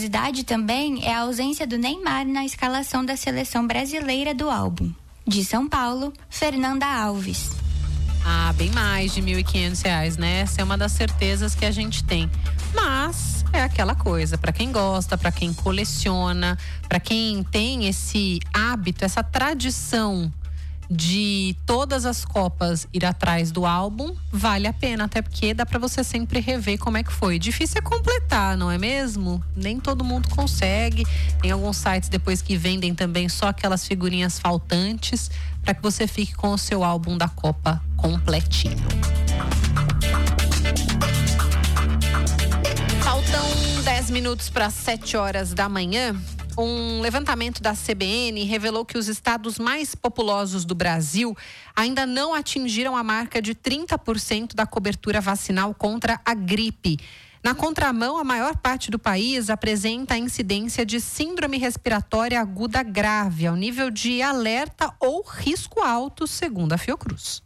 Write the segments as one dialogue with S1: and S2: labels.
S1: curiosidade também é a ausência do Neymar na escalação da seleção brasileira do álbum. De São Paulo, Fernanda Alves.
S2: Bem mais de R$1.500, né? Essa é uma das certezas que a gente tem. Mas é aquela coisa, para quem gosta, para quem coleciona, para quem tem esse hábito, essa tradição de todas as Copas ir atrás do álbum, vale a pena, até porque dá pra você sempre rever como é que foi. Difícil é completar, não é mesmo? Nem todo mundo consegue. Tem alguns sites depois que vendem também só aquelas figurinhas faltantes para que você fique com o seu álbum da Copa completinho. Faltam 10 minutos para 7 horas da manhã. Um levantamento da CBN revelou que os estados mais populosos do Brasil ainda não atingiram a marca de 30% da cobertura vacinal contra a gripe. Na contramão, a maior parte do país apresenta a incidência de síndrome respiratória aguda grave, ao nível de alerta ou risco alto, segundo a Fiocruz.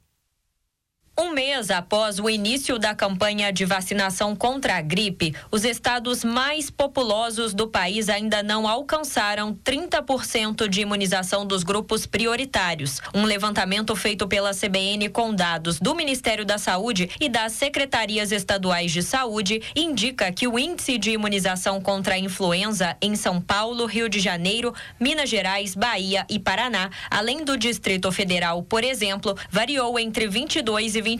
S3: Um mês após o início da campanha de vacinação contra a gripe, os estados mais populosos do país ainda não alcançaram 30% de imunização dos grupos prioritários. Um levantamento feito pela CBN com dados do Ministério da Saúde e das secretarias estaduais de saúde indica que o índice de imunização contra a influenza em São Paulo, Rio de Janeiro, Minas Gerais, Bahia e Paraná, além do Distrito Federal, por exemplo, variou entre 22% e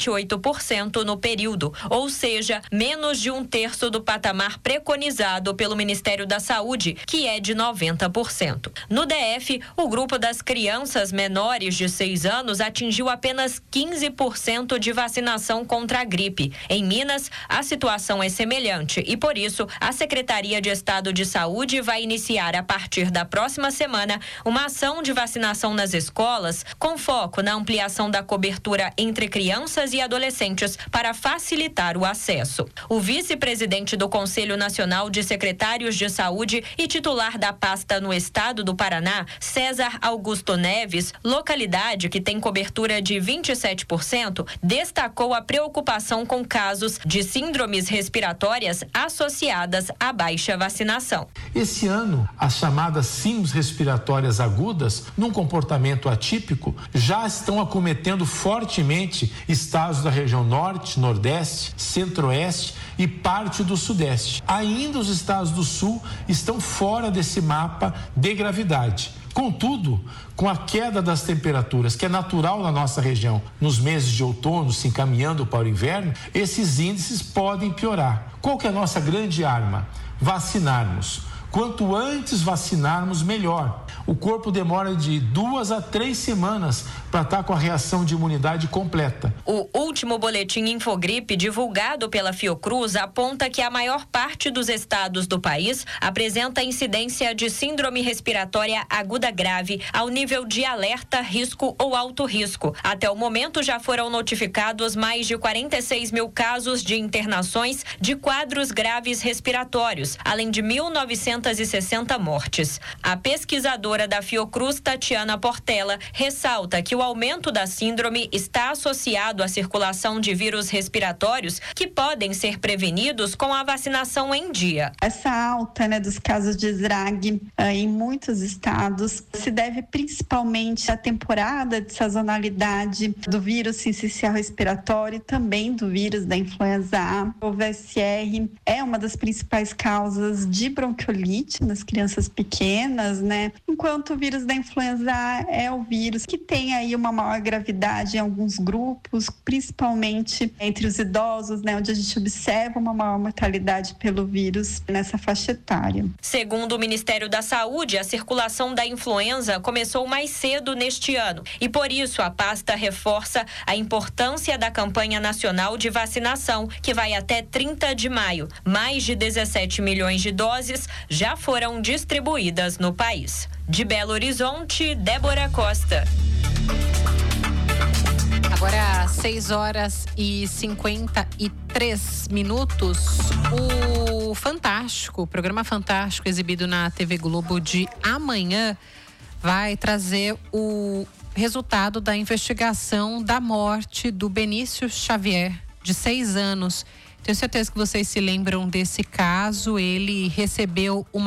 S3: 28% no período, ou seja, menos de 1/3 do patamar preconizado pelo Ministério da Saúde, que é de 90%. No DF, o grupo das crianças menores de 6 anos atingiu apenas 15% de vacinação contra a gripe. Em Minas, a situação é semelhante e, por isso, a Secretaria de Estado de Saúde vai iniciar, a partir da próxima semana, uma ação de vacinação nas escolas com foco na ampliação da cobertura entre crianças e adolescentes para facilitar o acesso. O vice-presidente do Conselho Nacional de Secretários de Saúde e titular da pasta no estado do Paraná, César Augusto Neves, localidade que tem cobertura de 27%, destacou a preocupação com casos de síndromes respiratórias associadas à baixa vacinação.
S4: Esse ano, as chamadas síndromes respiratórias agudas, num comportamento atípico, já estão acometendo fortemente estados da região norte, nordeste, centro-oeste e parte do sudeste. Ainda os estados do sul estão fora desse mapa de gravidade. Contudo, com a queda das temperaturas, que é natural na nossa região, nos meses de outono, se encaminhando para o inverno, esses índices podem piorar. Qual que é a nossa grande arma? Vacinarmos. Quanto antes vacinarmos, melhor. O corpo demora de 2 a 3 semanas para estar com a reação de imunidade completa.
S3: O último boletim Infogripe divulgado pela Fiocruz aponta que a maior parte dos estados do país apresenta incidência de síndrome respiratória aguda grave ao nível de alerta, risco ou alto risco. Até o momento já foram notificados mais de 46 mil casos de internações de quadros graves respiratórios, além de 1.960 mortes. A pesquisadora da Fiocruz, Tatiana Portela, ressalta que o aumento da síndrome está associado à circulação de vírus respiratórios que podem ser prevenidos com a vacinação em dia.
S5: Essa alta, dos casos de SRAG em muitos estados se deve principalmente à temporada de sazonalidade do vírus sincicial respiratório e também do vírus da influenza A. O VSR é uma das principais causas de bronquiolite nas crianças pequenas, enquanto o vírus da influenza A é o vírus que tem aí uma maior gravidade em alguns grupos, principalmente entre os idosos, onde a gente observa uma maior mortalidade pelo vírus nessa faixa etária.
S3: Segundo o Ministério da Saúde, a circulação da influenza começou mais cedo neste ano e, por isso, a pasta reforça a importância da campanha nacional de vacinação, que vai até 30 de maio. Mais de 17 milhões de doses já foram distribuídas no país. De Belo Horizonte, Débora Costa.
S2: Agora, 6 horas e 53 minutos. O Fantástico, o programa Fantástico, exibido na TV Globo de amanhã, vai trazer o resultado da investigação da morte do Benício Xavier, de 6 anos. Tenho certeza que vocês se lembram desse caso. Ele recebeu uma